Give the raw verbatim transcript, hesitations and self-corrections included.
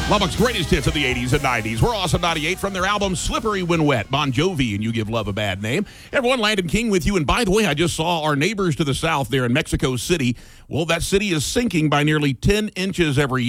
Lubbock's greatest hits of the eighties and nineties. We're Awesome ninety-eight from their album Slippery When Wet. Bon Jovi and You Give Love a Bad Name. Everyone, Landon King with you. And by the way, I just saw our neighbors to the south there in Mexico City. Well, that city is sinking by nearly ten inches every year.